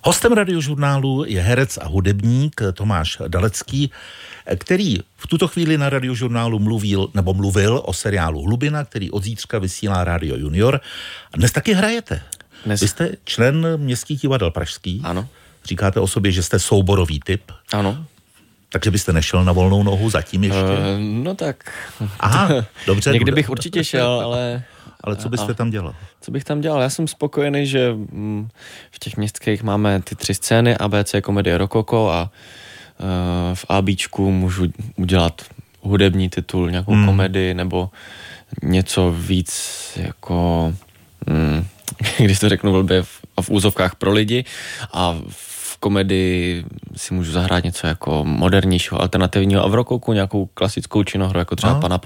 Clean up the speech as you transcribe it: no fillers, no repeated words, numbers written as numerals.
Hostem Radiožurnálu je herec a hudebník Tomáš Dalecký, který v tuto chvíli na Radiožurnálu mluvil o seriálu Hlubina, který od zítřka vysílá Rádio Junior. A dnes taky hrajete. Vy jste člen Městských divadel pražských. Ano. Říkáte o sobě, že jste souborový typ. Ano. Takže byste nešel na volnou nohu zatím ještě? No tak. Aha, dobře. Někdy bych určitě šel, ale... Ale co byste tam dělal? Co bych tam dělal? Já jsem spokojený, že v těch městských máme ty 3 scény, ABC, komedie, rokoko a v ABčku můžu udělat hudební titul, nějakou komedii nebo něco víc jako, když to řeknu blbě, v úzovkách pro lidi, a v komedii si můžu zahrát něco jako modernějšího, alternativního, a v rokoku nějakou klasickou činohru, jako třeba Pana